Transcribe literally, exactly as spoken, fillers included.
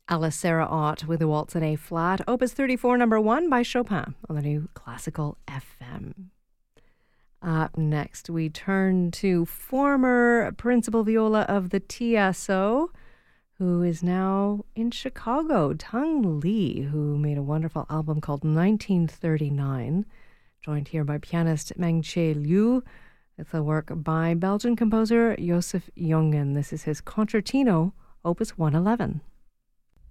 Alice Sarah Ott with a waltz in A flat, Opus thirty-four, number one by Chopin on the new Classical F M. Up next, we turn to former principal viola of the T S O, who is now in Chicago, Tung Lee, who made a wonderful album called nineteen thirty-nine, joined here by pianist Meng-Che Liu. It's a work by Belgian composer Joseph Jongen. This is his Concertino, Opus one eleven.